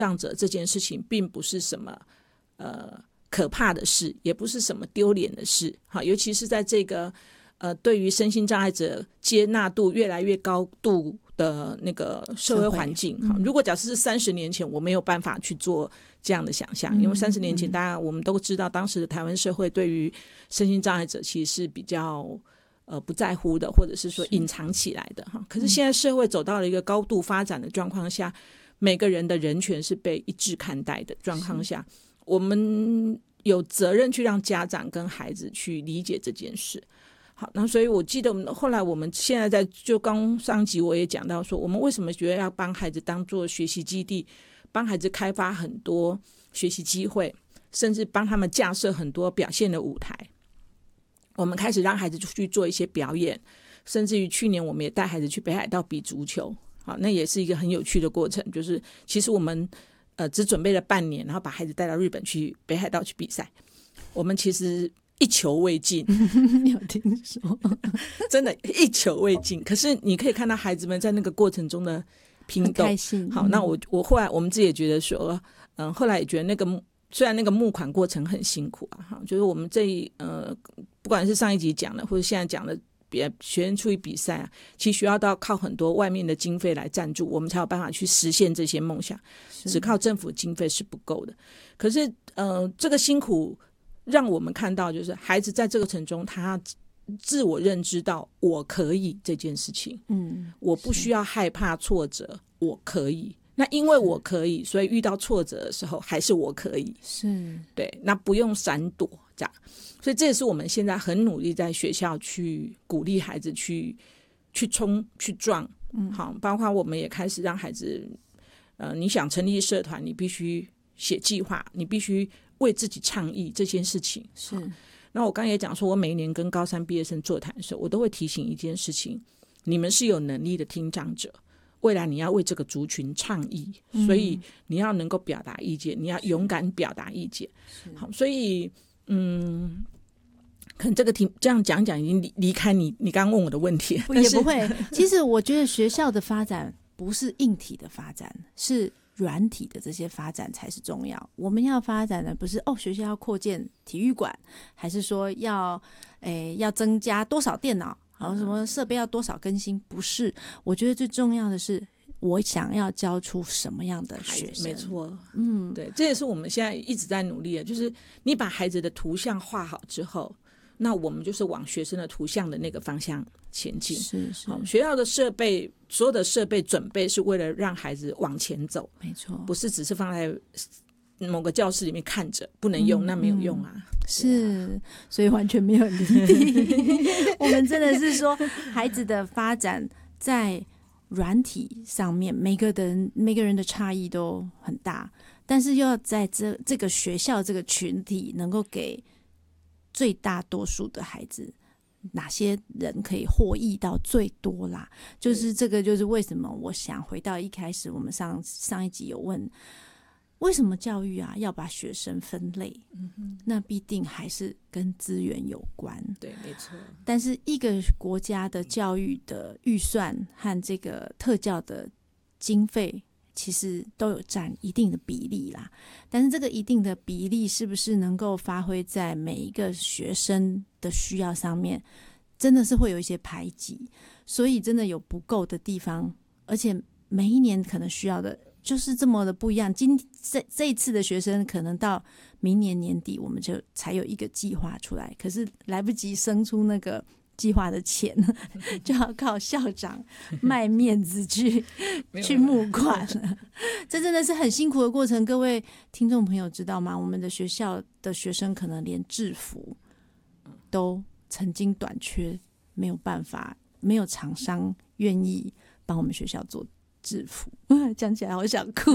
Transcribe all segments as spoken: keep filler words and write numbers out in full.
障者这件事情并不是什么呃可怕的事，也不是什么丢脸的事。好，尤其是在这个呃对于身心障碍者接纳度越来越高度的那个社会环境。好，如果假设是三十年前，我没有办法去做这样的想象，因为三十年前大家我们都知道，当时的台湾社会对于身心障碍者其实是比较呃不在乎的，或者是说隐藏起来的哈。可是现在社会走到了一个高度发展的状况下，每个人的人权是被一致看待的状况下，我们有责任去让家长跟孩子去理解这件事。好，那所以我记得我们后来我们现在在就刚上集我也讲到说，我们为什么觉得要帮孩子当做学习基地，帮孩子开发很多学习机会，甚至帮他们架设很多表现的舞台。我们开始让孩子去做一些表演，甚至于去年我们也带孩子去北海道比足球。好，那也是一个很有趣的过程，就是其实我们呃只准备了半年，然后把孩子带到日本去北海道去比赛，我们其实一球未进。 你有听说？ 真的，一球未进。可是你可以看到孩子们在那个过程中的拼斗， 很开心。 好，那我我后来我们自己也觉得说，嗯，后来也觉得那个虽然那个募款过程很辛苦啊，哈，就是我们这一呃，不管是上一集讲的，或者现在讲的。学生出去比赛啊，其实学校都要靠很多外面的经费来赞助，我们才有办法去实现这些梦想。只靠政府经费是不够的。可是，呃，这个辛苦让我们看到，就是孩子在这个程中，他自我认知到我可以这件事情。嗯，我不需要害怕挫折，我可以。那因为我可以，所以遇到挫折的时候，还是我可以。 是， 对，那不用闪躲这样。所以这也是我们现在很努力在学校去鼓励孩子去去冲去撞。嗯，好，包括我们也开始让孩子，呃，你想成立社团，你必须写计划，你必须为自己倡议这件事情。 是。 那我刚刚也讲说，我每一年跟高三毕业生座谈的时候，我都会提醒一件事情：你们是有能力的听障者。未来你要为这个族群倡议，所以你要能够表达意见，你要勇敢表达意见。好，所以嗯，可能这个题这样讲讲已经离离开你你刚刚问我的问题， 也不会。其实我觉得学校的发展不是硬体的发展，是软体的这些发展才是重要。我们要发展的不是哦，学校要扩建体育馆，还是说要诶要增加多少电脑，然后什么设备要多少更新？不是，我觉得最重要的是我想要教出什么样的学生。 没错，嗯，对，这也是我们现在一直在努力的，就是你把孩子的图像画好之后，那我们就是往学生的图像的那个方向前进。 是是， 学校的设备，所有的设备准备是为了让孩子往前走， 没错， 不是只是放在某个教室里面看着不能用，嗯、那没有用啊。 是，啊、所以完全没有离题。我们真的是说，孩子的发展在软体上面，每个人每个人的差异都很大，但是又要在这这个学校这个群体能够给最大多数的孩子，哪些人可以获益到最多啦？就是这个，就是为什么我想回到一开始，我们上上一集有问，为什么教育啊要把学生分类？嗯、那必定还是跟资源有关。 对，没错。 但是一个国家的教育的预算和这个特教的经费，其实都有占一定的比例啦。但是这个一定的比例是不是能够发挥在每一个学生的需要上面，真的是会有一些排挤，所以真的有不够的地方，而且每一年可能需要的就是这么的不一样。今这这一次的学生可能到明年年底我们就才有一个计划出来，可是来不及生出那个计划的钱，就要靠校长卖面子去去募款了。这真的是很辛苦的过程。各位听众朋友知道吗？我们的学校的学生可能连制服都曾经短缺，没有办法，没有厂商愿意帮我们学校做制服。讲起来好想哭。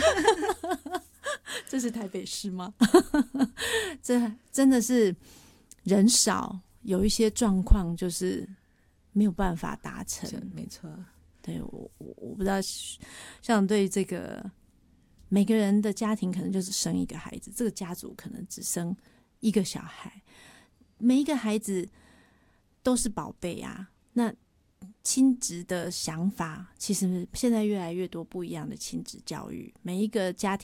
这是台北市吗？这真的是人少，有一些状况就是没有办法达成。 没错， 对，我我不知道，像对这个每个人的家庭可能就是生一个孩子，这个家族可能只生一个小孩，每一个孩子都是宝贝啊。那亲职的想法，其实现在越来越多不一样的亲子教育，每一个家庭